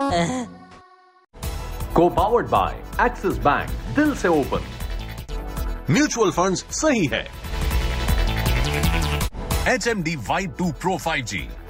को powered by Axis bank, दिल से ओपन। म्यूचुअल फंड्स सही है। HMD Vibe 2 Pro 5G